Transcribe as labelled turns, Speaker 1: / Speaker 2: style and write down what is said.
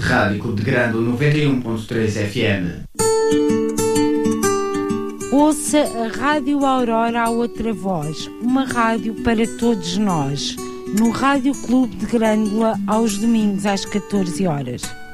Speaker 1: Rádio Clube de Grândola 91.3 FM.
Speaker 2: Ouça a Rádio Aurora, a outra voz, uma rádio para todos nós, no Rádio Clube de Grândola, aos domingos às 14 horas.